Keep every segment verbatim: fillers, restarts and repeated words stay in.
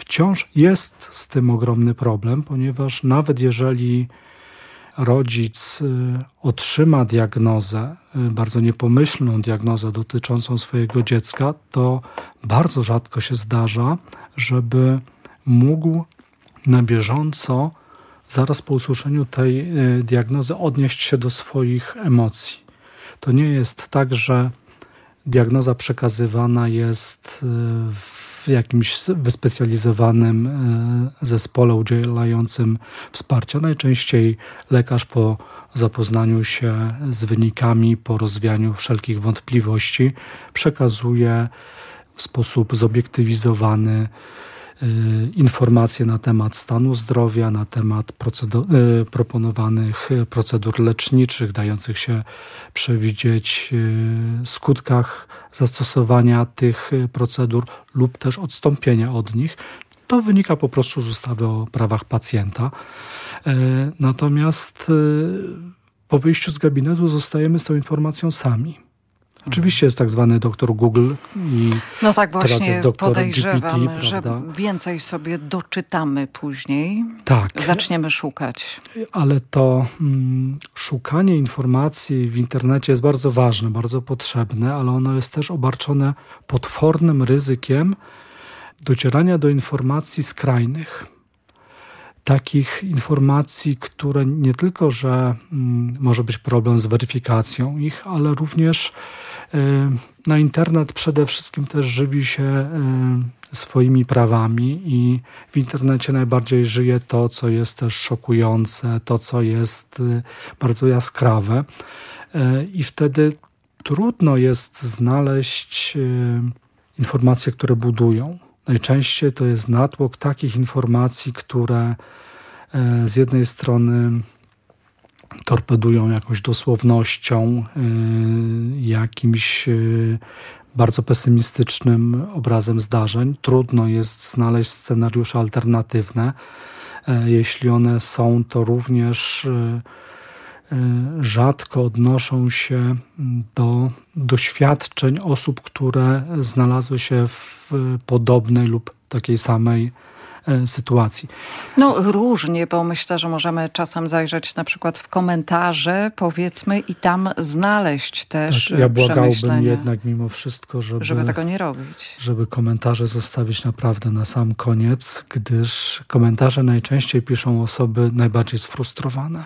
wciąż jest z tym ogromny problem, ponieważ nawet jeżeli rodzic otrzyma diagnozę, bardzo niepomyślną diagnozę dotyczącą swojego dziecka, to bardzo rzadko się zdarza, żeby mógł na bieżąco, zaraz po usłyszeniu tej diagnozy, odnieść się do swoich emocji. To nie jest tak, że diagnoza przekazywana jest w jakimś wyspecjalizowanym zespole udzielającym wsparcia. Najczęściej lekarz po zapoznaniu się z wynikami, po rozwianiu wszelkich wątpliwości przekazuje w sposób zobiektywizowany informacje na temat stanu zdrowia, na temat procedur, proponowanych procedur leczniczych, dających się przewidzieć skutkach zastosowania tych procedur lub też odstąpienia od nich. To wynika po prostu z ustawy o prawach pacjenta. Natomiast po wyjściu z gabinetu zostajemy z tą informacją sami. Oczywiście jest tak zwany doktor Google i no tak, teraz właśnie jest doktor podejrzewam, G P T, że prawda? więcej sobie doczytamy później. Tak. Zaczniemy szukać. Ale to mm, szukanie informacji w internecie jest bardzo ważne, bardzo potrzebne, ale ono jest też obarczone potwornym ryzykiem docierania do informacji skrajnych. Takich informacji, które nie tylko, że mm, może być problem z weryfikacją ich, ale również y, na internet przede wszystkim też żywi się y, swoimi prawami i w internecie najbardziej żyje to, co jest też szokujące, to, co jest y, bardzo jaskrawe y, i wtedy trudno jest znaleźć y, informacje, które budują. Najczęściej to jest natłok takich informacji, które z jednej strony torpedują jakąś dosłownością, jakimś bardzo pesymistycznym obrazem zdarzeń. Trudno jest znaleźć scenariusze alternatywne. Jeśli one są, to również rzadko odnoszą się do doświadczeń osób, które znalazły się w podobnej lub takiej samej sytuacji. No różnie, bo myślę, że możemy czasem zajrzeć na przykład w komentarze, powiedzmy, i tam znaleźć też tak, ja błagałbym przemyślenia, jednak mimo wszystko, żeby, żeby tego nie robić. Żeby komentarze zostawić naprawdę na sam koniec, gdyż komentarze najczęściej piszą osoby najbardziej sfrustrowane.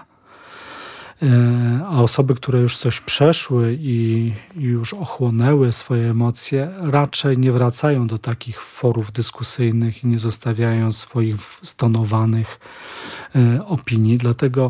A osoby, które już coś przeszły i już ochłonęły swoje emocje, raczej nie wracają do takich forów dyskusyjnych i nie zostawiają swoich stonowanych opinii. Dlatego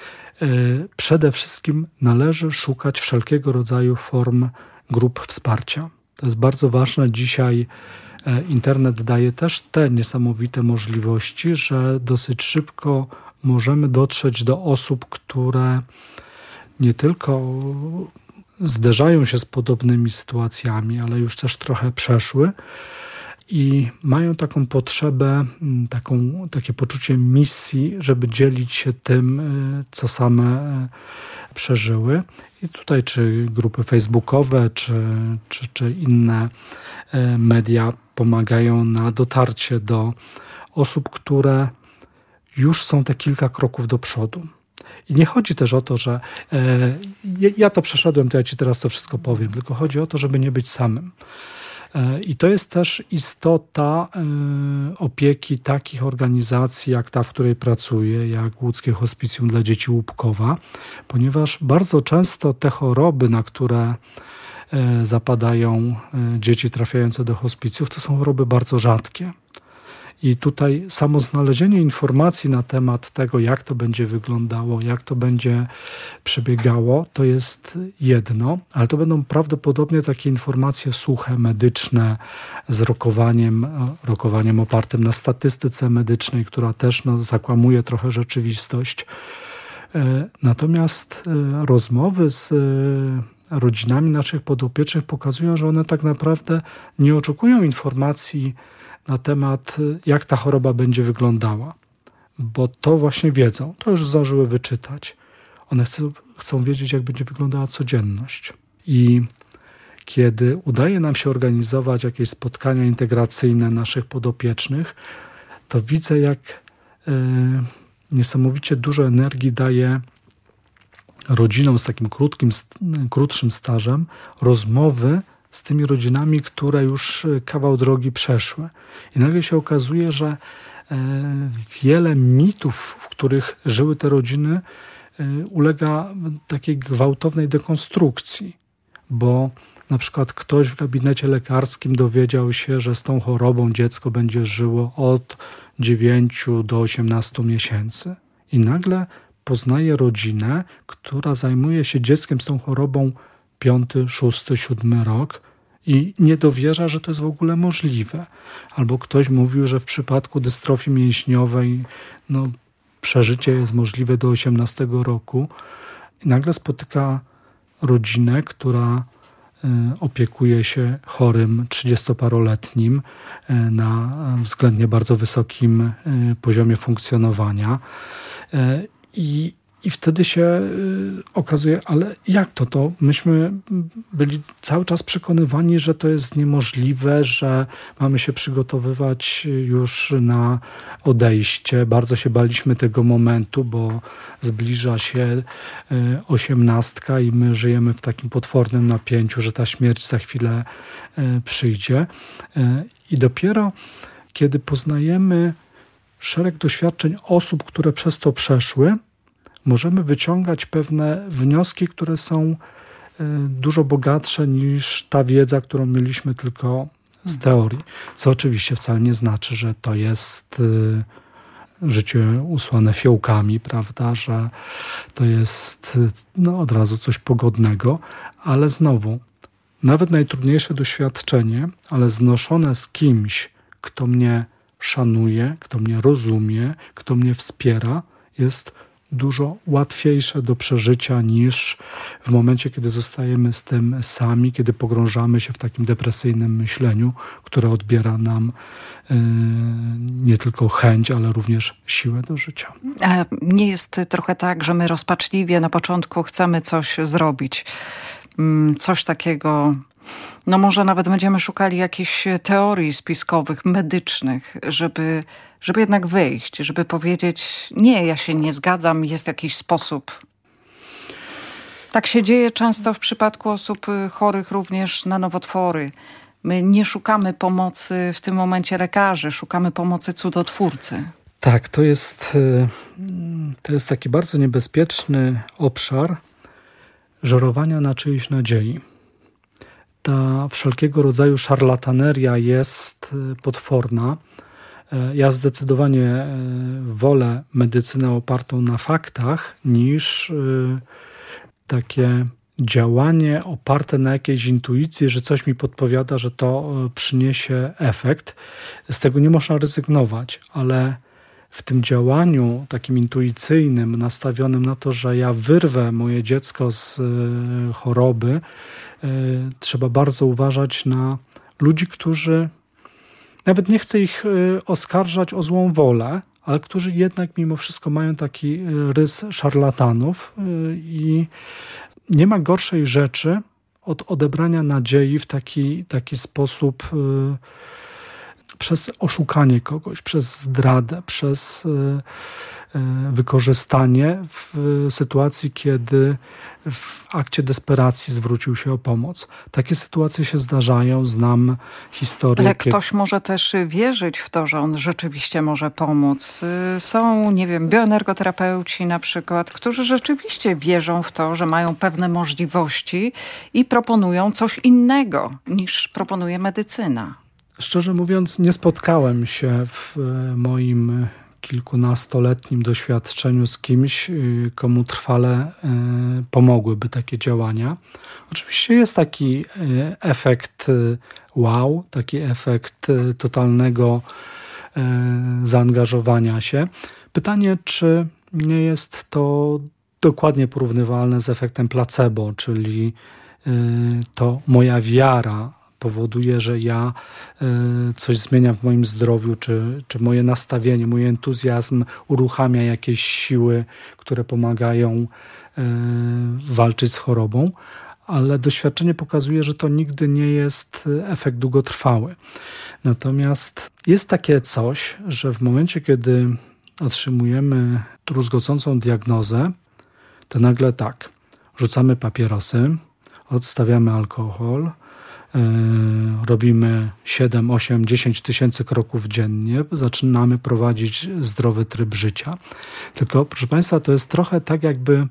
przede wszystkim należy szukać wszelkiego rodzaju form grup wsparcia. To jest bardzo ważne. Dzisiaj internet daje też te niesamowite możliwości, że dosyć szybko możemy dotrzeć do osób, które nie tylko zderzają się z podobnymi sytuacjami, ale już też trochę przeszły i mają taką potrzebę, taką, takie poczucie misji, żeby dzielić się tym, co same przeżyły. I tutaj czy grupy facebookowe, czy, czy, czy inne media pomagają na dotarcie do osób, które już są te kilka kroków do przodu. I nie chodzi też o to, że e, ja to przeszedłem, to ja ci teraz to wszystko powiem, tylko chodzi o to, żeby nie być samym. E, I to jest też istota e, opieki takich organizacji, jak ta, w której pracuję, jak Łódzkie Hospicjum dla Dzieci Łupkowa, ponieważ bardzo często te choroby, na które e, zapadają e, dzieci trafiające do hospicjów, to są choroby bardzo rzadkie. I tutaj samo znalezienie informacji na temat tego, jak to będzie wyglądało, jak to będzie przebiegało, to jest jedno, ale to będą prawdopodobnie takie informacje suche, medyczne, z rokowaniem, rokowaniem opartym na statystyce medycznej, która też no, zakłamuje trochę rzeczywistość. Natomiast rozmowy z rodzinami naszych podopiecznych pokazują, że one tak naprawdę nie oczekują informacji na temat, jak ta choroba będzie wyglądała, bo to właśnie wiedzą, to już zdążyły wyczytać. One chcą, chcą wiedzieć, jak będzie wyglądała codzienność. I kiedy udaje nam się organizować jakieś spotkania integracyjne naszych podopiecznych, to widzę, jak y, niesamowicie dużo energii daje rodzinom z takim krótkim, krótszym stażem rozmowy z tymi rodzinami, które już kawał drogi przeszły. I nagle się okazuje, że wiele mitów, w których żyły te rodziny, ulega takiej gwałtownej dekonstrukcji, bo na przykład ktoś w gabinecie lekarskim dowiedział się, że z tą chorobą dziecko będzie żyło od dziewięciu do osiemnastu miesięcy. I nagle poznaje rodzinę, która zajmuje się dzieckiem z tą chorobą piąty, szósty, siódmy rok i nie dowierza, że to jest w ogóle możliwe. Albo ktoś mówił, że w przypadku dystrofii mięśniowej no, przeżycie jest możliwe do osiemnastego roku. I nagle spotyka rodzinę, która y, opiekuje się chorym trzydziestoparoletnim y, na względnie bardzo wysokim y, poziomie funkcjonowania. Y, I, I wtedy się y, okazuje, ale jak to? To myśmy byli cały czas przekonywani, że to jest niemożliwe, że mamy się przygotowywać już na odejście. Bardzo się baliśmy tego momentu, bo zbliża się y, osiemnastka i my żyjemy w takim potwornym napięciu, że ta śmierć za chwilę y, przyjdzie. Y, I dopiero kiedy poznajemy szereg doświadczeń osób, które przez to przeszły, możemy wyciągać pewne wnioski, które są dużo bogatsze niż ta wiedza, którą mieliśmy tylko z teorii. Co oczywiście wcale nie znaczy, że to jest życie usłane fiołkami, prawda, że to jest no, od razu coś pogodnego, ale znowu, nawet najtrudniejsze doświadczenie, ale znoszone z kimś, kto mnie szanuje, kto mnie rozumie, kto mnie wspiera, jest dużo łatwiejsze do przeżycia niż w momencie, kiedy zostajemy z tym sami, kiedy pogrążamy się w takim depresyjnym myśleniu, które odbiera nam yy, nie tylko chęć, ale również siłę do życia. A nie jest trochę tak, że my rozpaczliwie na początku chcemy coś zrobić, coś takiego. No może nawet będziemy szukali jakichś teorii spiskowych, medycznych, żeby, żeby jednak wyjść, żeby powiedzieć, nie, ja się nie zgadzam, jest jakiś sposób. Tak się dzieje często w przypadku osób chorych również na nowotwory. My nie szukamy pomocy w tym momencie lekarzy, szukamy pomocy cudotwórcy. Tak, to jest, to jest taki bardzo niebezpieczny obszar żerowania na czyjejś nadziei. Ta wszelkiego rodzaju szarlataneria jest potworna. Ja zdecydowanie wolę medycynę opartą na faktach niż takie działanie oparte na jakiejś intuicji, że coś mi podpowiada, że to przyniesie efekt. Z tego nie można rezygnować, ale w tym działaniu takim intuicyjnym, nastawionym na to, że ja wyrwę moje dziecko z choroby, trzeba bardzo uważać na ludzi, którzy, nawet nie chcę ich oskarżać o złą wolę, ale którzy jednak mimo wszystko mają taki rys szarlatanów i nie ma gorszej rzeczy od odebrania nadziei w taki, taki sposób przez oszukanie kogoś, przez zdradę, przez wykorzystanie w sytuacji, kiedy w akcie desperacji zwrócił się o pomoc. Takie sytuacje się zdarzają, znam historię. Ale ktoś może też wierzyć w to, że on rzeczywiście może pomóc. Są, nie wiem, bioenergoterapeuci na przykład, którzy rzeczywiście wierzą w to, że mają pewne możliwości i proponują coś innego niż proponuje medycyna. Szczerze mówiąc, nie spotkałem się w moim kilkunastoletnim doświadczeniu z kimś, komu trwale pomogłyby takie działania. Oczywiście jest taki efekt wow, taki efekt totalnego zaangażowania się. Pytanie, czy nie jest to dokładnie porównywalne z efektem placebo, czyli to moja wiara powoduje, że ja coś zmieniam w moim zdrowiu, czy, czy moje nastawienie, mój entuzjazm uruchamia jakieś siły, które pomagają walczyć z chorobą. ale doświadczenie pokazuje, że to nigdy nie jest efekt długotrwały. Natomiast jest takie coś, że w momencie, kiedy otrzymujemy druzgocącą diagnozę, to nagle tak, rzucamy papierosy, odstawiamy alkohol, yy, robimy siedem, osiem, dziesięć tysięcy kroków dziennie, zaczynamy prowadzić zdrowy tryb życia. Tylko, proszę Państwa, to jest trochę tak, jakby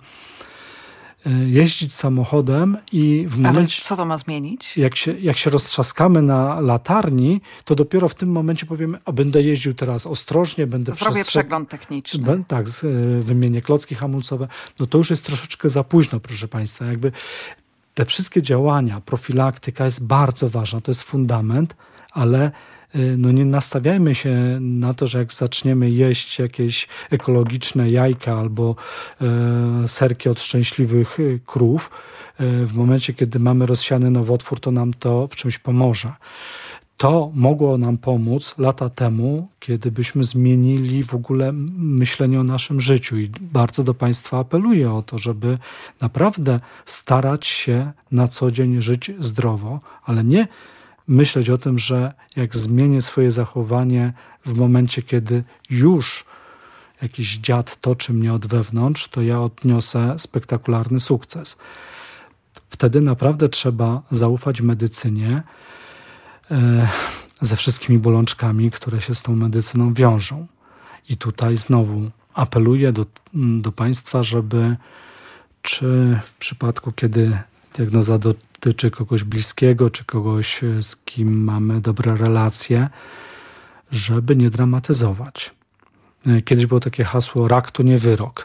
jeździć samochodem i w momencie... Ale co to ma zmienić? Jak się, jak się roztrzaskamy na latarni, to dopiero w tym momencie powiemy, a będę jeździł teraz ostrożnie, będę... Zrobię przestrzeg- przegląd techniczny. Ben, tak, wymienię klocki hamulcowe. No to już jest troszeczkę za późno, proszę Państwa. Jakby te wszystkie działania, profilaktyka jest bardzo ważna, to jest fundament, ale no nie nastawiajmy się na to, że jak zaczniemy jeść jakieś ekologiczne jajka albo e, serki od szczęśliwych krów, e, w momencie, kiedy mamy rozsiany nowotwór, to nam to w czymś pomoże. To mogło nam pomóc lata temu, kiedy byśmy zmienili w ogóle myślenie o naszym życiu i bardzo do Państwa apeluję o to, żeby naprawdę starać się na co dzień żyć zdrowo, ale nie myśleć o tym, że jak zmienię swoje zachowanie w momencie, kiedy już jakiś dziad toczy mnie od wewnątrz, to ja odniosę spektakularny sukces. Wtedy naprawdę trzeba zaufać medycynie e, ze wszystkimi bolączkami, które się z tą medycyną wiążą. I tutaj znowu apeluję do, do Państwa, żeby czy w przypadku, kiedy diagnoza dotyczy kogoś bliskiego, czy kogoś, z kim mamy dobre relacje, żeby nie dramatyzować. Kiedyś było takie hasło, rak to nie wyrok.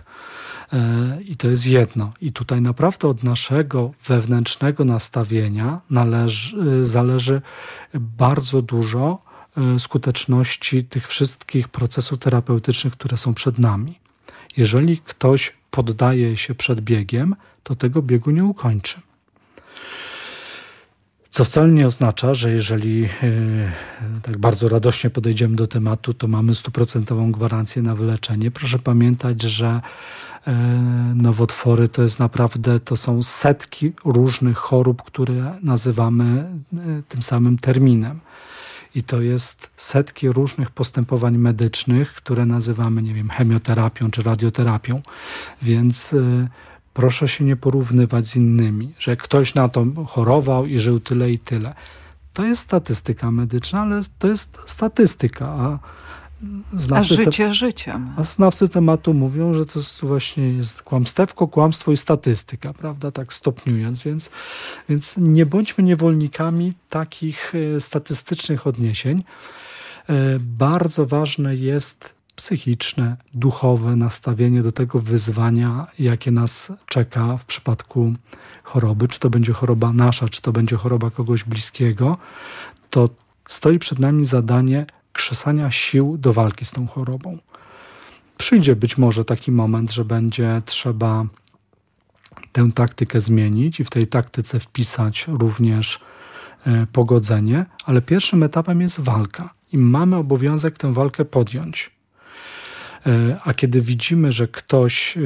I to jest jedno. I tutaj naprawdę od naszego wewnętrznego nastawienia należy, zależy bardzo dużo skuteczności tych wszystkich procesów terapeutycznych, które są przed nami. Jeżeli ktoś poddaje się przed biegiem, to tego biegu nie ukończy. Co wcale nie oznacza, że jeżeli yy, tak bardzo radośnie podejdziemy do tematu, to mamy stuprocentową gwarancję na wyleczenie. Proszę pamiętać, że yy, nowotwory to jest naprawdę, to są setki różnych chorób, które nazywamy yy, tym samym terminem. I to jest setki różnych postępowań medycznych, które nazywamy, nie wiem, chemioterapią czy radioterapią. Więc yy, proszę się nie porównywać z innymi, że ktoś na to chorował i żył tyle i tyle. To jest statystyka medyczna, ale to jest statystyka. A, a życie te... życiem. A znawcy tematu mówią, że to jest właśnie jest kłamstewko, kłamstwo i statystyka, prawda? Tak stopniując, więc, więc nie bądźmy niewolnikami takich statystycznych odniesień. Bardzo ważne jest psychiczne, duchowe nastawienie do tego wyzwania, jakie nas czeka w przypadku choroby, czy to będzie choroba nasza, czy to będzie choroba kogoś bliskiego, to stoi przed nami zadanie krzesania sił do walki z tą chorobą. Przyjdzie być może taki moment, że będzie trzeba tę taktykę zmienić i w tej taktyce wpisać również pogodzenie, ale pierwszym etapem jest walka i mamy obowiązek tę walkę podjąć. A kiedy widzimy, że ktoś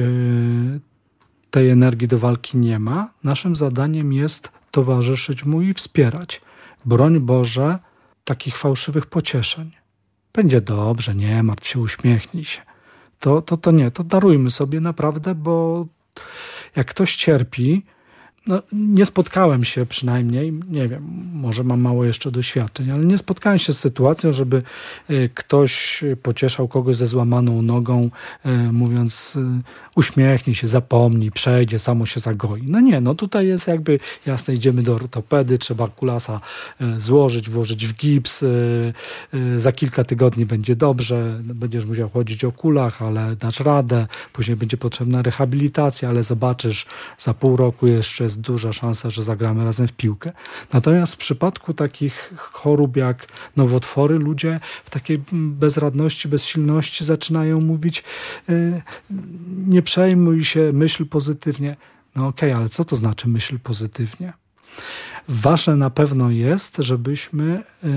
tej energii do walki nie ma, naszym zadaniem jest towarzyszyć mu i wspierać. Broń Boże takich fałszywych pocieszeń. Będzie dobrze, nie martw się, uśmiechnij się. To, to, to nie, to darujmy sobie naprawdę, bo jak ktoś cierpi, no, nie spotkałem się przynajmniej, nie wiem, może mam mało jeszcze doświadczeń, ale nie spotkałem się z sytuacją, żeby ktoś pocieszał kogoś ze złamaną nogą, mówiąc uśmiechnij się, zapomnij, przejdzie, samo się zagoi. No nie, no tutaj jest jakby jasne, idziemy do ortopedy, trzeba kulasa złożyć, włożyć w gips, za kilka tygodni będzie dobrze, będziesz musiał chodzić o kulach, ale dasz radę, później będzie potrzebna rehabilitacja, ale zobaczysz, za pół roku jeszcze jest duża szansa, że zagramy razem w piłkę. Natomiast w przypadku takich chorób jak nowotwory, ludzie w takiej bezradności, bezsilności zaczynają mówić yy, nie przejmuj się, myśl pozytywnie. No okej, okay, ale co to znaczy myśl pozytywnie? Ważne na pewno jest, żebyśmy yy,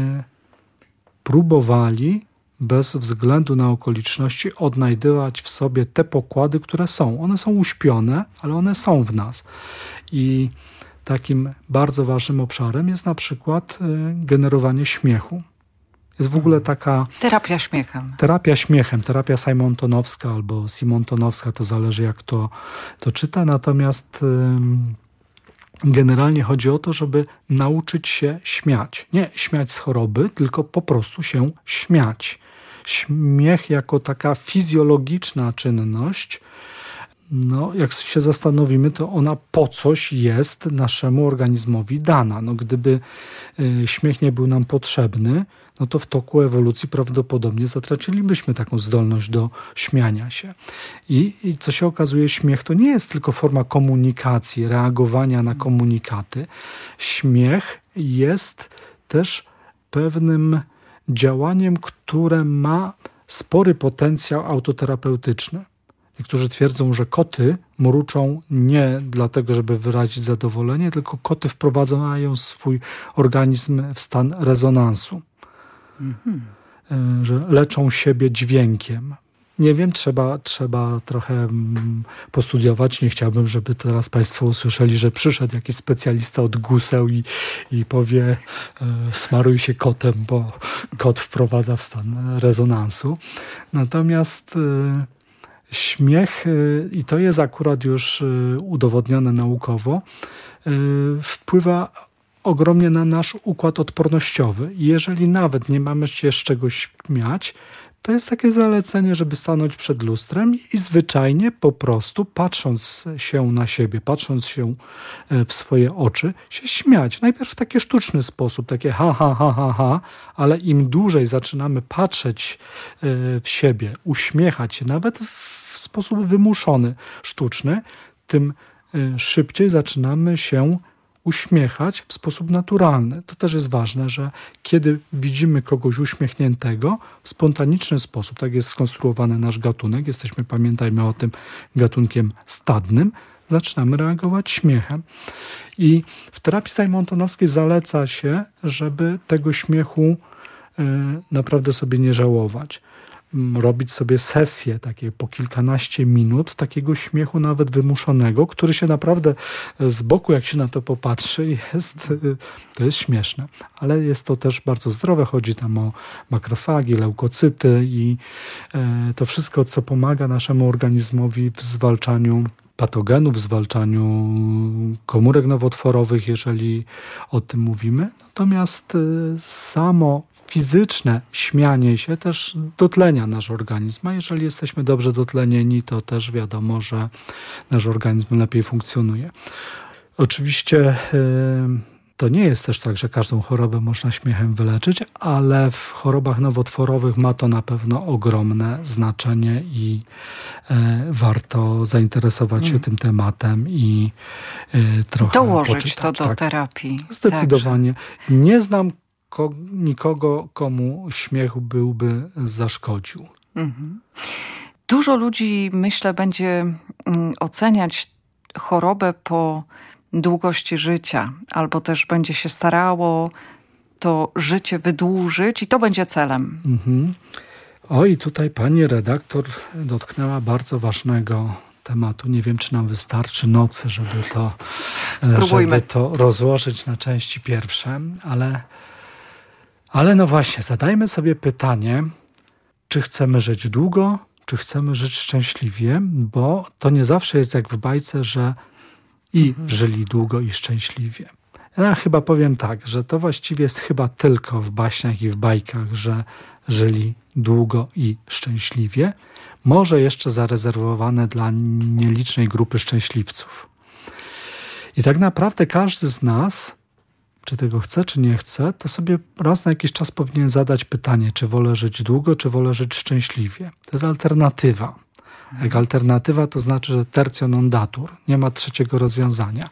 próbowali bez względu na okoliczności odnajdywać w sobie te pokłady, które są. One są uśpione, ale one są w nas. I takim bardzo ważnym obszarem jest na przykład generowanie śmiechu. Jest w ogóle taka... Terapia śmiechem. Terapia śmiechem, terapia Simontonowska albo Simontonowska, to zależy jak to, to czyta. Natomiast generalnie chodzi o to, żeby nauczyć się śmiać. Nie śmiać z choroby, tylko po prostu się śmiać. Śmiech jako taka fizjologiczna czynność, no, jak się zastanowimy, to ona po coś jest naszemu organizmowi dana. No, gdyby y, śmiech nie był nam potrzebny, no to w toku ewolucji prawdopodobnie zatracilibyśmy taką zdolność do śmiania się. I, I co się okazuje, śmiech to nie jest tylko forma komunikacji, reagowania na komunikaty. Śmiech jest też pewnym działaniem, które ma spory potencjał autoterapeutyczny. Niektórzy twierdzą, że koty mruczą nie dlatego, żeby wyrazić zadowolenie, tylko koty wprowadzają swój organizm w stan rezonansu. Mm-hmm. Że leczą siebie dźwiękiem. Nie wiem, trzeba, trzeba trochę postudiować. Nie chciałbym, żeby teraz Państwo usłyszeli, że przyszedł jakiś specjalista od guseł i, i powie smaruj się kotem, bo kot wprowadza w stan rezonansu. Natomiast śmiech, i to jest akurat już udowodnione naukowo, wpływa ogromnie na nasz układ odpornościowy. I jeżeli nawet nie mamy się z czegoś śmiać, to jest takie zalecenie, żeby stanąć przed lustrem i zwyczajnie po prostu patrząc się na siebie, patrząc się w swoje oczy, się śmiać. Najpierw w taki sztuczny sposób, takie ha, ha, ha, ha, ha, ale im dłużej zaczynamy patrzeć w siebie, uśmiechać się, nawet w sposób wymuszony, sztuczny, tym szybciej zaczynamy się uśmiechać w sposób naturalny. To też jest ważne, że kiedy widzimy kogoś uśmiechniętego w spontaniczny sposób, tak jest skonstruowany nasz gatunek, jesteśmy, pamiętajmy o tym, gatunkiem stadnym, zaczynamy reagować śmiechem. I w terapii Simontonowskiej zaleca się, żeby tego śmiechu y, naprawdę sobie nie żałować. Robić sobie sesje takie po kilkanaście minut, takiego śmiechu nawet wymuszonego, który się naprawdę z boku, jak się na to popatrzy, jest, to jest śmieszne. Ale jest to też bardzo zdrowe. Chodzi tam o makrofagi, leukocyty i to wszystko, co pomaga naszemu organizmowi w zwalczaniu patogenów, w zwalczaniu komórek nowotworowych, jeżeli o tym mówimy. Natomiast samo fizyczne śmianie się też dotlenia nasz organizm, a jeżeli jesteśmy dobrze dotlenieni, to też wiadomo, że nasz organizm lepiej funkcjonuje. Oczywiście to nie jest też tak, że każdą chorobę można śmiechem wyleczyć, ale w chorobach nowotworowych ma to na pewno ogromne znaczenie i warto zainteresować się hmm. tym tematem i trochę dołożyć poczytać. to do tak. terapii. Zdecydowanie. Także. Nie znam Ko- nikogo, komu śmiech byłby zaszkodził. Mhm. Dużo ludzi, myślę, będzie mm, oceniać chorobę po długości życia, albo też będzie się starało to życie wydłużyć i to będzie celem. Mhm. O, i tutaj pani redaktor dotknęła bardzo ważnego tematu. Nie wiem, czy nam wystarczy nocy, żeby to, żeby to rozłożyć na części pierwsze, ale Ale no właśnie, zadajmy sobie pytanie, czy chcemy żyć długo, czy chcemy żyć szczęśliwie, bo to nie zawsze jest jak w bajce, że i mhm. żyli długo i szczęśliwie. Ja chyba powiem tak, że to właściwie jest chyba tylko w baśniach i w bajkach, że żyli długo i szczęśliwie. Może jeszcze zarezerwowane dla nielicznej grupy szczęśliwców. I tak naprawdę każdy z nas, czy tego chce, czy nie chce, to sobie raz na jakiś czas powinien zadać pytanie, czy wolę żyć długo, czy wolę żyć szczęśliwie. To jest alternatywa. Jak alternatywa, to znaczy, że tertio non datur. Nie ma trzeciego rozwiązania.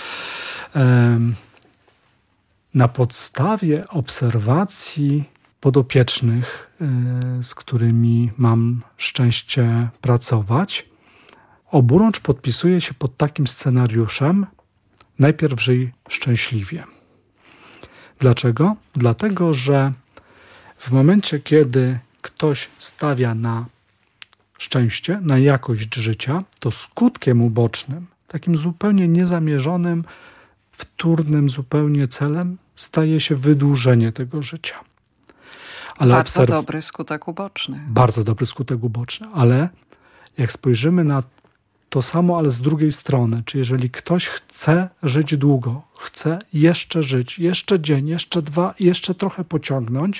Na podstawie obserwacji podopiecznych, z którymi mam szczęście pracować, oburącz podpisuje się pod takim scenariuszem: najpierw żyj szczęśliwie. Dlaczego? Dlatego, że w momencie, kiedy ktoś stawia na szczęście, na jakość życia, to skutkiem ubocznym, takim zupełnie niezamierzonym, wtórnym zupełnie celem staje się wydłużenie tego życia. Ale bardzo obserw- dobry skutek uboczny. Bardzo dobry skutek uboczny, ale jak spojrzymy na to samo, ale z drugiej strony, czy jeżeli ktoś chce żyć długo, chce jeszcze żyć, jeszcze dzień, jeszcze dwa, jeszcze trochę pociągnąć,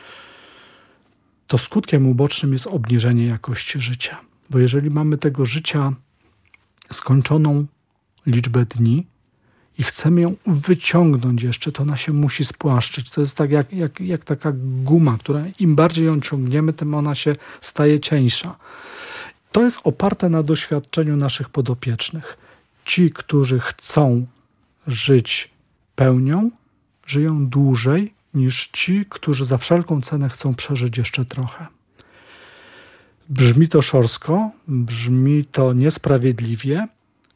to skutkiem ubocznym jest obniżenie jakości życia. Bo jeżeli mamy tego życia skończoną liczbę dni i chcemy ją wyciągnąć jeszcze, to ona się musi spłaszczyć. To jest tak jak, jak, jak taka guma, która im bardziej ją ciągniemy, tym ona się staje cieńsza. To jest oparte na doświadczeniu naszych podopiecznych. Ci, którzy chcą żyć pełnią, żyją dłużej niż ci, którzy za wszelką cenę chcą przeżyć jeszcze trochę. Brzmi to szorstko, brzmi to niesprawiedliwie,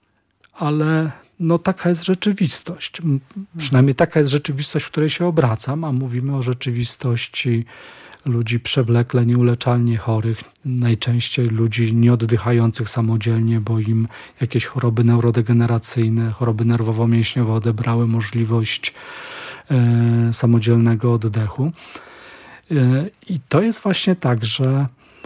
ale no taka jest rzeczywistość. Przynajmniej taka jest rzeczywistość, w której się obracam, a mówimy o rzeczywistości ludzi przewlekle, nieuleczalnie chorych, najczęściej ludzi nieoddychających samodzielnie, bo im jakieś choroby neurodegeneracyjne, choroby nerwowo-mięśniowe odebrały możliwość e, samodzielnego oddechu. E, I to jest właśnie tak, że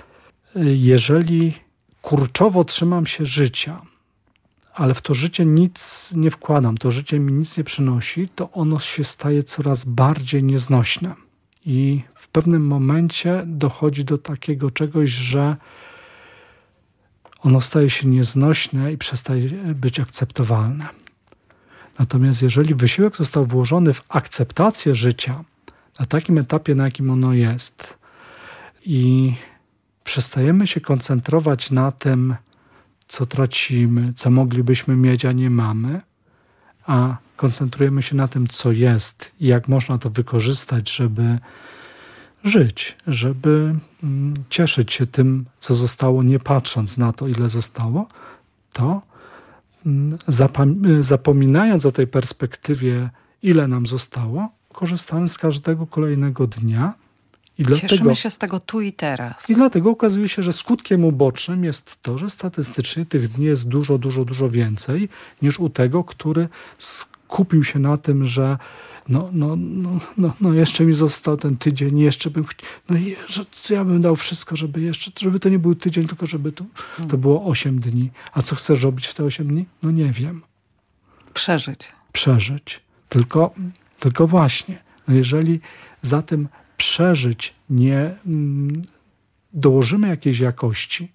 jeżeli kurczowo trzymam się życia, ale w to życie nic nie wkładam, to życie mi nic nie przynosi, to ono się staje coraz bardziej nieznośne. I w pewnym momencie dochodzi do takiego czegoś, że ono staje się nieznośne i przestaje być akceptowalne. Natomiast jeżeli wysiłek został włożony w akceptację życia na takim etapie, na jakim ono jest, i przestajemy się koncentrować na tym, co tracimy, co moglibyśmy mieć, a nie mamy, a koncentrujemy się na tym, co jest i jak można to wykorzystać, żeby żyć, żeby cieszyć się tym, co zostało, nie patrząc na to, ile zostało, to zapominając o tej perspektywie, ile nam zostało, korzystamy z każdego kolejnego dnia. I Cieszymy dlatego, się z tego tu i teraz. I dlatego okazuje się, że skutkiem ubocznym jest to, że statystycznie tych dni jest dużo, dużo, dużo więcej niż u tego, który skupił się na tym, że no, no, no, no, no jeszcze mi został ten tydzień, jeszcze bym chciał, no że ja bym dał wszystko, żeby jeszcze, żeby to nie był tydzień, tylko żeby to, to było osiem dni. A co chcesz robić w te osiem dni? No nie wiem. Przeżyć. Przeżyć. Tylko, tylko właśnie, no jeżeli za tym przeżyć nie mm, dołożymy jakiejś jakości,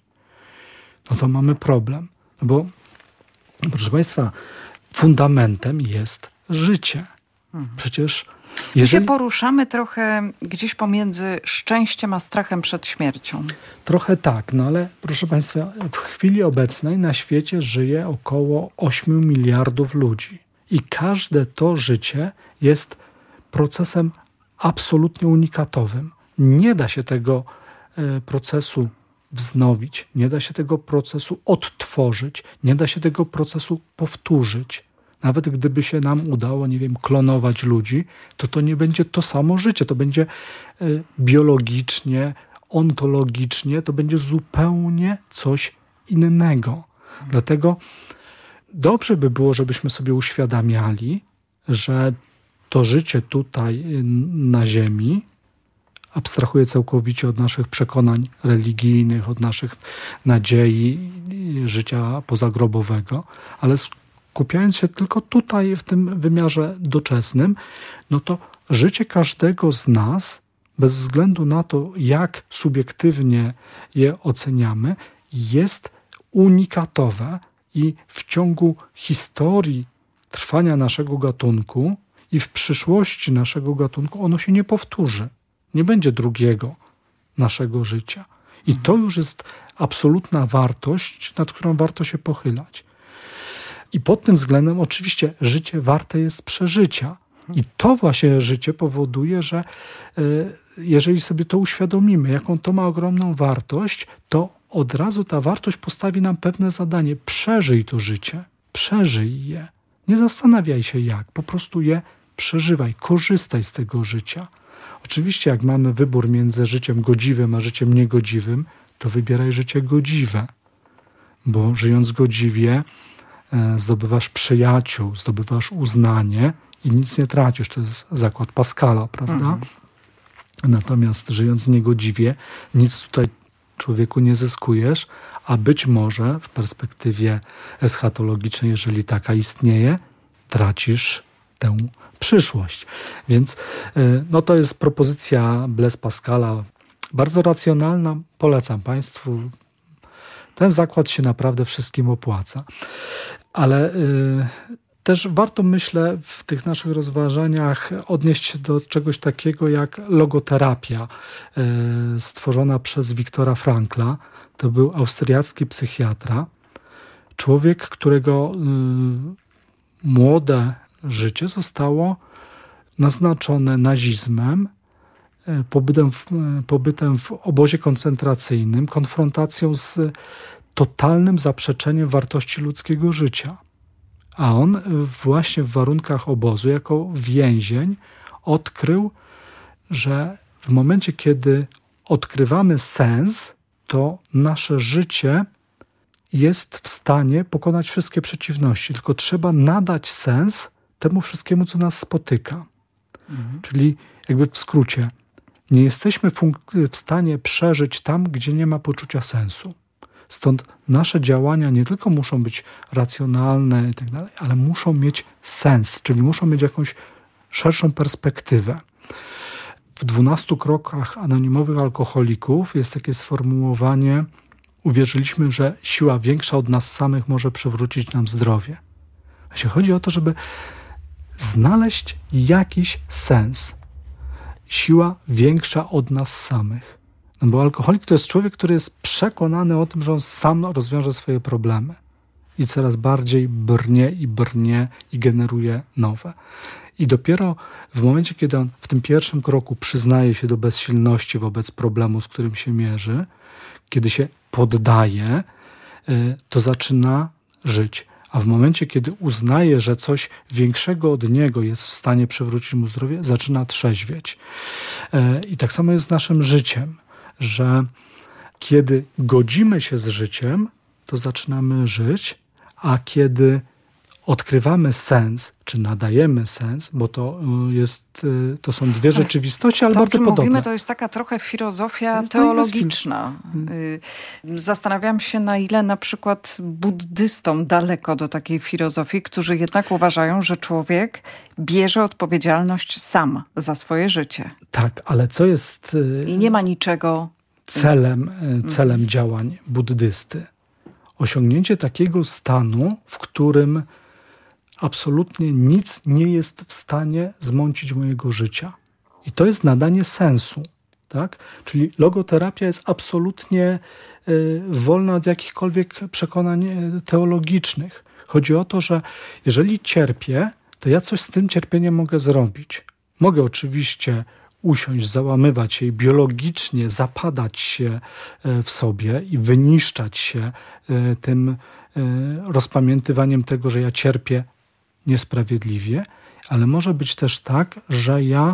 no to mamy problem. No bo, proszę Państwa, fundamentem jest życie. Przecież jeżeli... My się poruszamy trochę gdzieś pomiędzy szczęściem a strachem przed śmiercią. Trochę tak, no ale proszę Państwa, w chwili obecnej na świecie żyje około ośmiu miliardów ludzi. I każde to życie jest procesem absolutnie unikatowym. Nie da się tego e, procesu wznowić, nie da się tego procesu odtworzyć, nie da się tego procesu powtórzyć. Nawet gdyby się nam udało, nie wiem, klonować ludzi, to to nie będzie to samo życie. To będzie e, biologicznie, ontologicznie, to będzie zupełnie coś innego. Hmm. Dlatego dobrze by było, żebyśmy sobie uświadamiali, że to życie tutaj na ziemi abstrahuje całkowicie od naszych przekonań religijnych, od naszych nadziei, życia pozagrobowego, ale skupiając się tylko tutaj w tym wymiarze doczesnym, no to życie każdego z nas, bez względu na to, jak subiektywnie je oceniamy, jest unikatowe i w ciągu historii trwania naszego gatunku i w przyszłości naszego gatunku ono się nie powtórzy. Nie będzie drugiego naszego życia. I to już jest absolutna wartość, nad którą warto się pochylać. I pod tym względem oczywiście życie warte jest przeżycia. I to właśnie życie powoduje, że jeżeli sobie to uświadomimy, jaką to ma ogromną wartość, to od razu ta wartość postawi nam pewne zadanie. Przeżyj to życie. Przeżyj je. Nie zastanawiaj się jak. Po prostu je przeżywaj. Korzystaj z tego życia. Oczywiście jak mamy wybór między życiem godziwym a życiem niegodziwym, to wybieraj życie godziwe. Bo żyjąc godziwie zdobywasz przyjaciół, zdobywasz uznanie i nic nie tracisz. To jest zakład Pascala, prawda? Mhm. Natomiast żyjąc niegodziwie, nic tutaj człowieku nie zyskujesz, a być może w perspektywie eschatologicznej, jeżeli taka istnieje, tracisz tę przyszłość. Więc no to jest propozycja Blaise Pascala, bardzo racjonalna. Polecam Państwu. Ten zakład się naprawdę wszystkim opłaca. Ale y, też warto, myślę, w tych naszych rozważaniach odnieść się do czegoś takiego jak logoterapia y, stworzona przez Wiktora Frankla. To był austriacki psychiatra. Człowiek, którego y, młode życie zostało naznaczone nazizmem, pobytem w, pobytem w obozie koncentracyjnym, konfrontacją z totalnym zaprzeczeniem wartości ludzkiego życia. A on właśnie w warunkach obozu, jako więzień, odkrył, że w momencie, kiedy odkrywamy sens, to nasze życie jest w stanie pokonać wszystkie przeciwności. Tylko trzeba nadać sens temu wszystkiemu, co nas spotyka. Mhm. Czyli jakby w skrócie, nie jesteśmy fun- w stanie przeżyć tam, gdzie nie ma poczucia sensu. Stąd nasze działania nie tylko muszą być racjonalne i tak dalej, ale muszą mieć sens, czyli muszą mieć jakąś szerszą perspektywę. W dwunastu krokach anonimowych alkoholików jest takie sformułowanie: uwierzyliśmy, że siła większa od nas samych może przywrócić nam zdrowie. Właśnie chodzi o to, żeby znaleźć jakiś sens. Siła większa od nas samych. No bo alkoholik to jest człowiek, który jest przekonany o tym, że on sam rozwiąże swoje problemy. I coraz bardziej brnie i brnie i generuje nowe. I dopiero w momencie, kiedy on w tym pierwszym kroku przyznaje się do bezsilności wobec problemu, z którym się mierzy, kiedy się poddaje, to zaczyna żyć. A w momencie, kiedy uznaje, że coś większego od niego jest w stanie przywrócić mu zdrowie, zaczyna trzeźwieć. I tak samo jest z naszym życiem, że kiedy godzimy się z życiem, to zaczynamy żyć, a kiedy odkrywamy sens, czy nadajemy sens, bo to jest, to są dwie rzeczywistości, ale to, bardzo podobne. Mówimy, to jest taka trochę filozofia teologiczna. Zastanawiam się, na ile na przykład buddystom daleko do takiej filozofii, którzy jednak uważają, że człowiek bierze odpowiedzialność sam za swoje życie. Tak, ale co jest i nie ma niczego celem, celem działań buddysty? Osiągnięcie takiego stanu, w którym absolutnie nic nie jest w stanie zmącić mojego życia. I to jest nadanie sensu. Tak? Czyli logoterapia jest absolutnie y, wolna od jakichkolwiek przekonań teologicznych. Chodzi o to, że jeżeli cierpię, to ja coś z tym cierpieniem mogę zrobić. Mogę oczywiście usiąść, załamywać się i biologicznie zapadać się w sobie i wyniszczać się tym rozpamiętywaniem tego, że ja cierpię niesprawiedliwie, ale może być też tak, że ja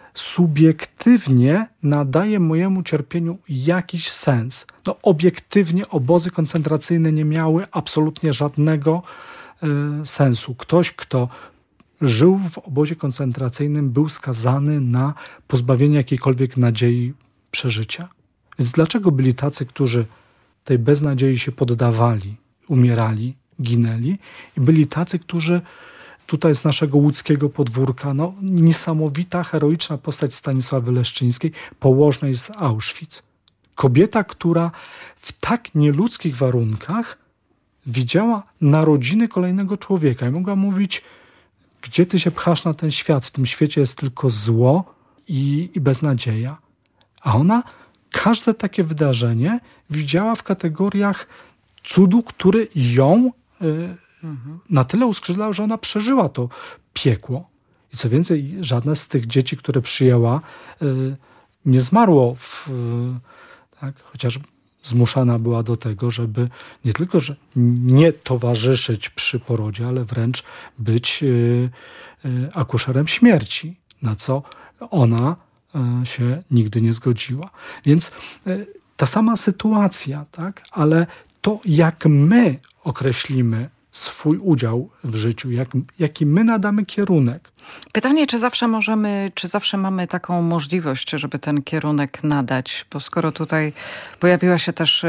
subiektywnie nadaję mojemu cierpieniu jakiś sens. No, obiektywnie obozy koncentracyjne nie miały absolutnie żadnego y, sensu. Ktoś, kto żył w obozie koncentracyjnym, był skazany na pozbawienie jakiejkolwiek nadziei przeżycia. Więc dlaczego byli tacy, którzy tej beznadziei się poddawali, umierali, ginęli, i byli tacy, którzy tutaj z naszego łódzkiego podwórka, no niesamowita, heroiczna postać Stanisławy Leszczyńskiej, położnej z Auschwitz. Kobieta, która w tak nieludzkich warunkach widziała narodziny kolejnego człowieka i mogła mówić: gdzie ty się pchasz na ten świat? W tym świecie jest tylko zło i, i beznadzieja. A ona każde takie wydarzenie widziała w kategoriach cudu, który ją y, mhm. na tyle uskrzydlał, że ona przeżyła to piekło. I co więcej, żadne z tych dzieci, które przyjęła, y, nie zmarło, w, y, tak, chociaż zmuszana była do tego, żeby nie tylko że nie towarzyszyć przy porodzie, ale wręcz być y, y, akuszerem śmierci, na co ona y, się nigdy nie zgodziła. Więc y, ta sama sytuacja, tak? Ale to, jak my określimy swój udział w życiu, jak, jaki my nadamy kierunek. Pytanie, czy zawsze możemy, czy zawsze mamy taką możliwość, żeby ten kierunek nadać? Bo skoro tutaj pojawiła się też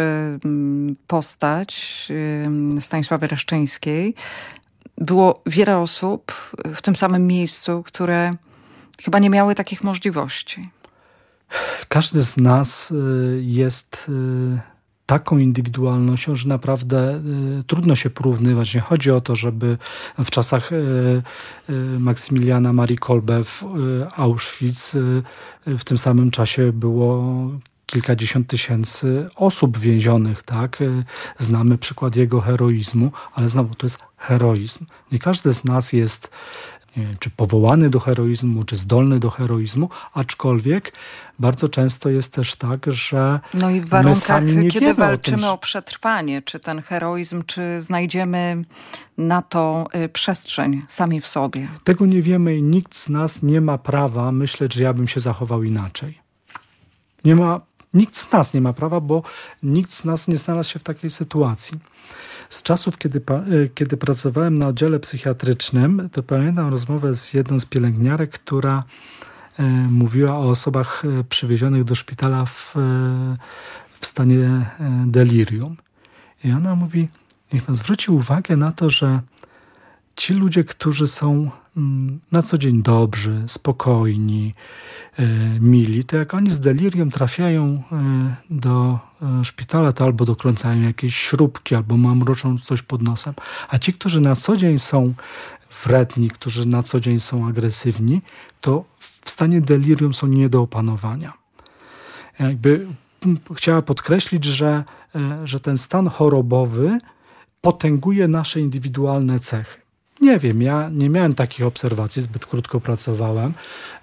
postać Stanisławy Leszczyńskiej, było wiele osób w tym samym miejscu, które chyba nie miały takich możliwości. Każdy z nas jest taką indywidualnością, że naprawdę y, trudno się porównywać. Nie chodzi o to, żeby w czasach y, y, Maksymiliana Marii Kolbe w y, Auschwitz y, w tym samym czasie było kilkadziesiąt tysięcy osób więzionych, tak? Y, znamy przykład jego heroizmu, ale znowu to jest heroizm. Nie każdy z nas jest nie wiem, czy powołany do heroizmu, czy zdolny do heroizmu, aczkolwiek bardzo często jest też tak, że no i w warunkach, kiedy walczymy o, tym, o przetrwanie, czy ten heroizm, czy znajdziemy na to y, przestrzeń sami w sobie. Tego nie wiemy i nikt z nas nie ma prawa myśleć, że ja bym się zachował inaczej. Nie ma, nikt z nas nie ma prawa, bo nikt z nas nie znalazł się w takiej sytuacji. Z czasów, kiedy, kiedy pracowałem na oddziale psychiatrycznym, to pamiętam rozmowę z jedną z pielęgniarek, która e, mówiła o osobach przywiezionych do szpitala w, w stanie delirium. I ona mówi, niech pan zwróci uwagę na to, że ci ludzie, którzy są na co dzień dobrzy, spokojni, mili, to jak oni z delirium trafiają do szpitala, to albo dokręcają jakieś śrubki, albo mamroczą coś pod nosem. A ci, którzy na co dzień są wredni, którzy na co dzień są agresywni, to w stanie delirium są nie do opanowania. Jakby chciała podkreślić, że, że ten stan chorobowy potęguje nasze indywidualne cechy. Nie wiem, ja nie miałem takich obserwacji, zbyt krótko pracowałem,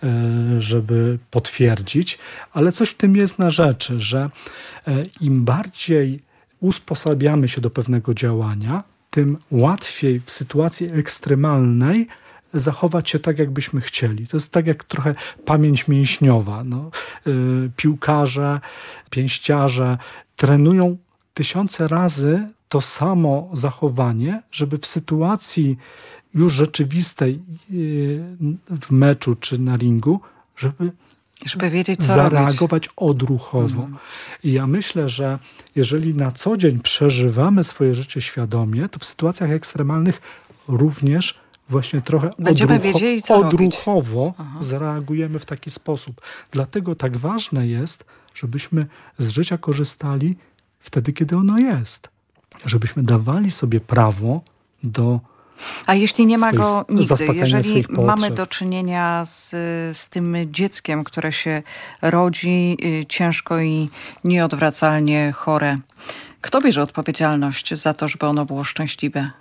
żeby potwierdzić, ale coś w tym jest na rzeczy, że im bardziej usposabiamy się do pewnego działania, tym łatwiej w sytuacji ekstremalnej zachować się tak, jakbyśmy chcieli. To jest tak jak trochę pamięć mięśniowa. No, yy, piłkarze, pięściarze trenują tysiące razy to samo zachowanie, żeby w sytuacji już rzeczywistej w meczu czy na ringu, żeby, żeby wiedzieć, co zareagować robić. odruchowo. Mhm. I ja myślę, że jeżeli na co dzień przeżywamy swoje życie świadomie, to w sytuacjach ekstremalnych również właśnie trochę Będziemy odrucho- wiedzieli, co odruchowo robić. zareagujemy w taki sposób. Dlatego tak ważne jest, żebyśmy z życia korzystali wtedy, kiedy ono jest. Żebyśmy dawali sobie prawo do A jeśli nie ma go nigdy, jeżeli mamy potrzeb. do czynienia z, z tym dzieckiem, które się rodzi ciężko i nieodwracalnie chore, kto bierze odpowiedzialność za to, żeby ono było szczęśliwe?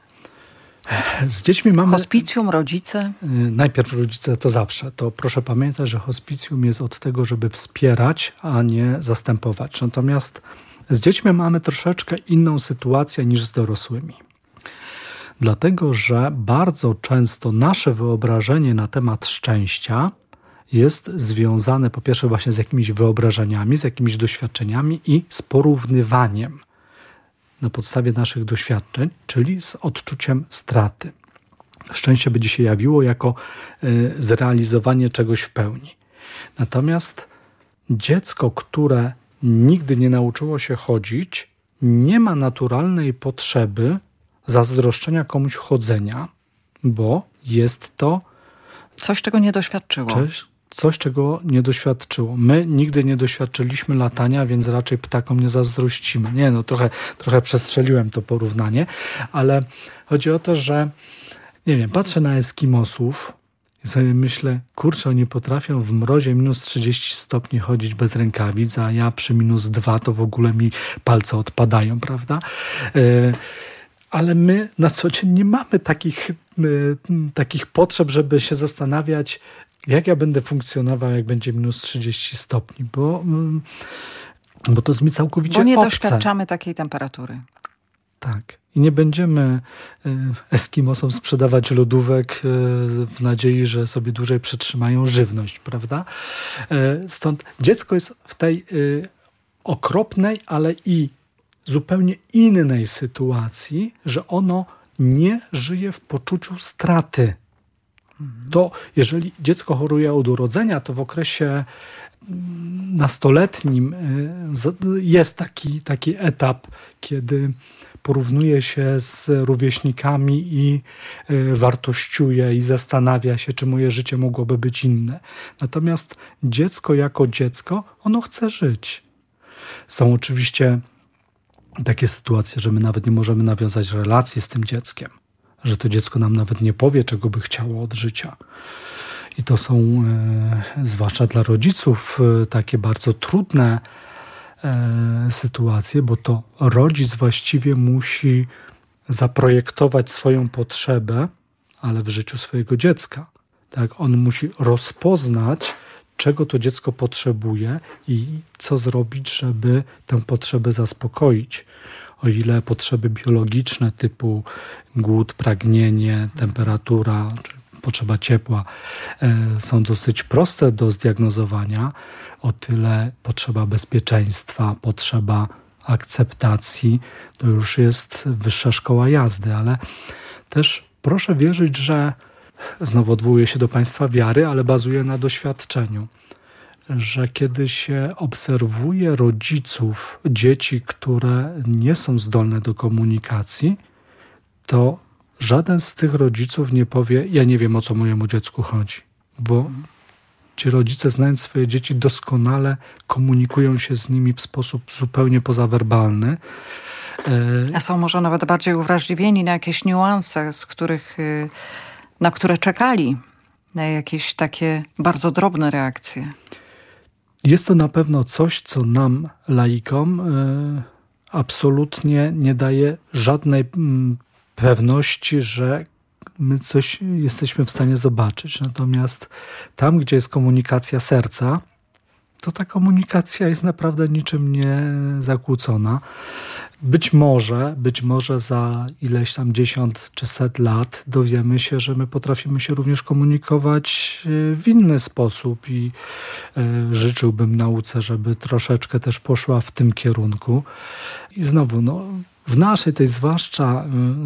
Z dziećmi mamy... Hospicjum, rodzice? Najpierw rodzice to zawsze. To proszę pamiętać, że hospicjum jest od tego, żeby wspierać, a nie zastępować. Natomiast z dziećmi mamy troszeczkę inną sytuację niż z dorosłymi. Dlatego, że bardzo często nasze wyobrażenie na temat szczęścia jest związane po pierwsze właśnie z jakimiś wyobrażeniami, z jakimiś doświadczeniami i z porównywaniem na podstawie naszych doświadczeń, czyli z odczuciem straty. Szczęście będzie się jawiło jako y, zrealizowanie czegoś w pełni. Natomiast dziecko, które nigdy nie nauczyło się chodzić, nie ma naturalnej potrzeby zazdroszczenia komuś chodzenia, bo jest to coś, czego nie doświadczyło. Coś, coś, czego nie doświadczyło. My nigdy nie doświadczyliśmy latania, więc raczej ptakom nie zazdrościmy. Nie, no trochę, trochę przestrzeliłem to porównanie, ale chodzi o to, że nie wiem, patrzę na Eskimosów i sobie myślę, kurczę, oni potrafią w mrozie minus trzydzieści stopni chodzić bez rękawic, a ja przy minus dwa to w ogóle mi palce odpadają, prawda? Yy, Ale my na co dzień nie mamy takich, y, takich potrzeb, żeby się zastanawiać, jak ja będę funkcjonował, jak będzie minus trzydzieści stopni, bo, y, bo to jest mi całkowicie Bo nie obce. doświadczamy takiej temperatury. Tak. I nie będziemy y, Eskimosom sprzedawać lodówek y, w nadziei, że sobie dłużej przetrzymają żywność, prawda? Y, stąd dziecko jest w tej y, okropnej, ale i zupełnie innej sytuacji, że ono nie żyje w poczuciu straty. To jeżeli dziecko choruje od urodzenia, to w okresie nastoletnim jest taki, taki etap, kiedy porównuje się z rówieśnikami i wartościuje i zastanawia się, czy moje życie mogłoby być inne. Natomiast dziecko jako dziecko, ono chce żyć. Są oczywiście takie sytuacje, że my nawet nie możemy nawiązać relacji z tym dzieckiem, że to dziecko nam nawet nie powie, czego by chciało od życia. I to są, e, zwłaszcza dla rodziców, e, takie bardzo trudne e, sytuacje, bo to rodzic właściwie musi zaprojektować swoją potrzebę, ale w życiu swojego dziecka. Tak? On musi rozpoznać, czego to dziecko potrzebuje i co zrobić, żeby tę potrzebę zaspokoić. O ile potrzeby biologiczne typu głód, pragnienie, temperatura, potrzeba ciepła są dosyć proste do zdiagnozowania, o tyle potrzeba bezpieczeństwa, potrzeba akceptacji to już jest wyższa szkoła jazdy, ale też proszę wierzyć, że znowu odwołuję się do państwa wiary, ale bazuję na doświadczeniu, że kiedy się obserwuje rodziców dzieci, które nie są zdolne do komunikacji, to żaden z tych rodziców nie powie, ja nie wiem, o co mojemu dziecku chodzi, bo ci rodzice, znając swoje dzieci, doskonale komunikują się z nimi w sposób zupełnie pozawerbalny. A są może nawet bardziej uwrażliwieni na jakieś niuanse, z których, na które czekali, na jakieś takie bardzo drobne reakcje. Jest to na pewno coś, co nam, laikom, absolutnie nie daje żadnej pewności, że my coś jesteśmy w stanie zobaczyć. Natomiast tam, gdzie jest komunikacja serca, to ta komunikacja jest naprawdę niczym nie zakłócona. Być może, być może za ileś tam dziesiąt czy set lat dowiemy się, że my potrafimy się również komunikować w inny sposób i życzyłbym nauce, żeby troszeczkę też poszła w tym kierunku. I znowu, no, w naszej tej zwłaszcza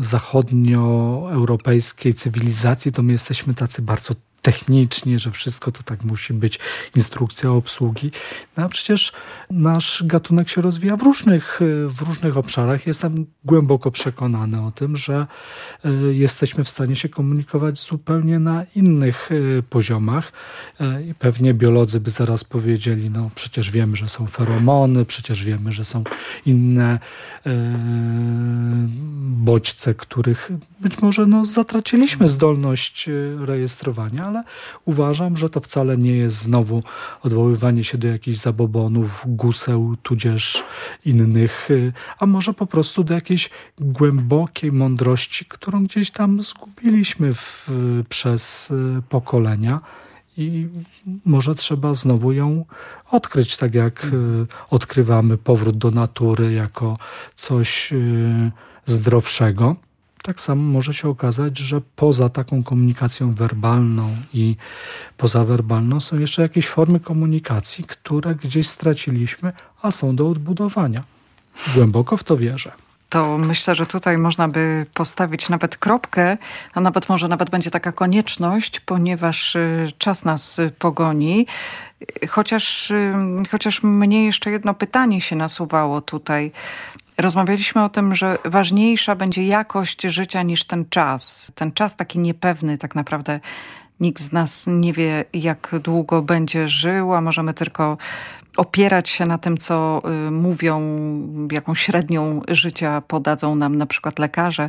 zachodnioeuropejskiej cywilizacji to my jesteśmy tacy bardzo technicznie, że wszystko to tak musi być, instrukcja obsługi. No a przecież nasz gatunek się rozwija w różnych, w różnych obszarach. Jestem głęboko przekonany o tym, że jesteśmy w stanie się komunikować zupełnie na innych poziomach. I pewnie biolodzy by zaraz powiedzieli, no przecież wiemy, że są feromony, przecież wiemy, że są inne bodźce, których być może no, zatraciliśmy zdolność rejestrowania, ale uważam, że to wcale nie jest znowu odwoływanie się do jakichś zabobonów, guseł, tudzież innych, a może po prostu do jakiejś głębokiej mądrości, którą gdzieś tam zgubiliśmy w, przez pokolenia i może trzeba znowu ją odkryć, tak jak odkrywamy powrót do natury jako coś zdrowszego. Tak samo może się okazać, że poza taką komunikacją werbalną i pozawerbalną są jeszcze jakieś formy komunikacji, które gdzieś straciliśmy, a są do odbudowania. Głęboko w to wierzę. To myślę, że tutaj można by postawić nawet kropkę, a nawet może nawet będzie taka konieczność, ponieważ czas nas pogoni. Chociaż, chociaż mnie jeszcze jedno pytanie się nasuwało tutaj. Rozmawialiśmy o tym, że ważniejsza będzie jakość życia niż ten czas. Ten czas taki niepewny, tak naprawdę nikt z nas nie wie, jak długo będzie żył, a możemy tylko opierać się na tym, co mówią, jaką średnią życia podadzą nam na przykład lekarze.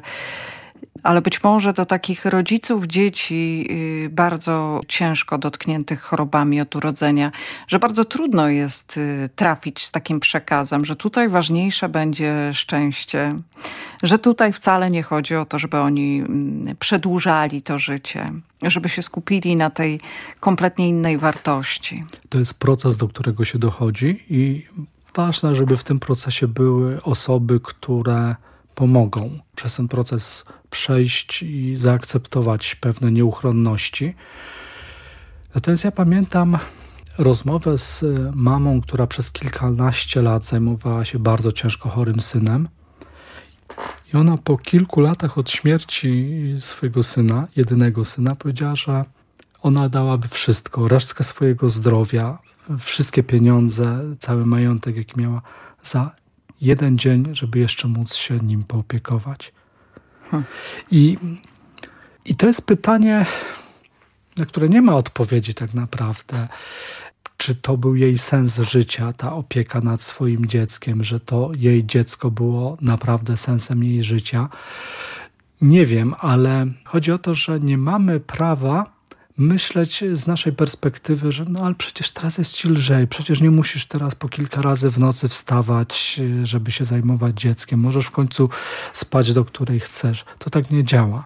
Ale być może do takich rodziców dzieci bardzo ciężko dotkniętych chorobami od urodzenia, że bardzo trudno jest trafić z takim przekazem, że tutaj ważniejsze będzie szczęście, że tutaj wcale nie chodzi o to, żeby oni przedłużali to życie, żeby się skupili na tej kompletnie innej wartości. To jest proces, do którego się dochodzi i ważne, żeby w tym procesie były osoby, które pomogą przez ten proces przejść i zaakceptować pewne nieuchronności. Natomiast ja pamiętam rozmowę z mamą, która przez kilkanaście lat zajmowała się bardzo ciężko chorym synem. I ona po kilku latach od śmierci swojego syna, jedynego syna, powiedziała, że ona dałaby wszystko, resztkę swojego zdrowia, wszystkie pieniądze, cały majątek, jaki miała, za jeden dzień, żeby jeszcze móc się nim poopiekować. Hmm. I, I to jest pytanie, na które nie ma odpowiedzi tak naprawdę. Czy to był jej sens życia, ta opieka nad swoim dzieckiem, że to jej dziecko było naprawdę sensem jej życia? Nie wiem, ale chodzi o to, że nie mamy prawa myśleć z naszej perspektywy, że no ale przecież teraz jest ci lżej, przecież nie musisz teraz po kilka razy w nocy wstawać, żeby się zajmować dzieckiem. Możesz w końcu spać, do której chcesz. To tak nie działa.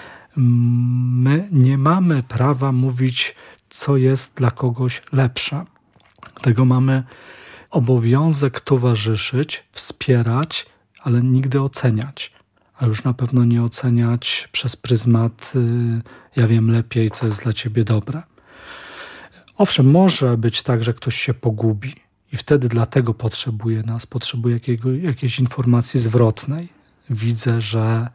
My nie mamy prawa mówić, co jest dla kogoś lepsze. Tego mamy obowiązek towarzyszyć, wspierać, ale nigdy oceniać. A już na pewno nie oceniać przez pryzmat y, ja wiem lepiej, co jest dla ciebie dobre. Owszem, może być tak, że ktoś się pogubi i wtedy dlatego potrzebuje nas, potrzebuje jakiego, jakiejś informacji zwrotnej. Widzę, że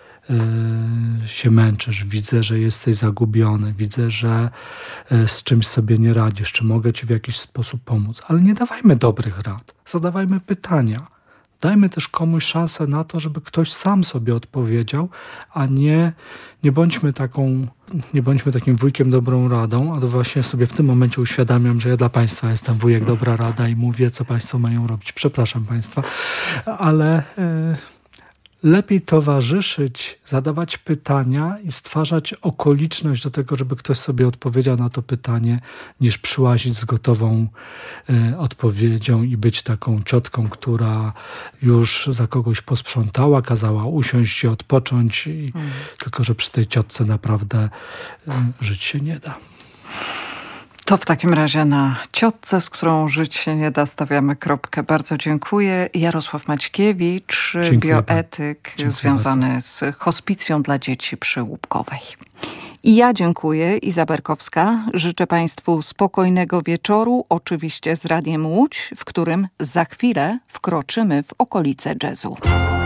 y, się męczysz, widzę, że jesteś zagubiony, widzę, że y, z czymś sobie nie radzisz, czy mogę ci w jakiś sposób pomóc. Ale nie dawajmy dobrych rad, zadawajmy pytania. Dajmy też komuś szansę na to, żeby ktoś sam sobie odpowiedział, a nie, nie bądźmy taką, nie bądźmy takim wujkiem dobrą radą, a to właśnie sobie w tym momencie uświadamiam, że ja dla Państwa jestem wujek dobra rada i mówię, co Państwo mają robić. Przepraszam Państwa, ale yy, lepiej towarzyszyć, zadawać pytania i stwarzać okoliczność do tego, żeby ktoś sobie odpowiedział na to pytanie, niż przyłazić z gotową y, odpowiedzią i być taką ciotką, która już za kogoś posprzątała, kazała usiąść i odpocząć, i, hmm. tylko że przy tej ciotce naprawdę y, żyć się nie da. To w takim razie na ciotce, z którą żyć się nie da, stawiamy kropkę. Bardzo dziękuję. Jarosław Maćkiewicz, dziękuję, bioetyk dziękuję związany bardzo. z hospicją dla dzieci przy Łupkowej. I ja dziękuję, Iza Berkowska. Życzę Państwu spokojnego wieczoru, oczywiście z Radiem Łódź, w którym za chwilę wkroczymy w okolice jazzu.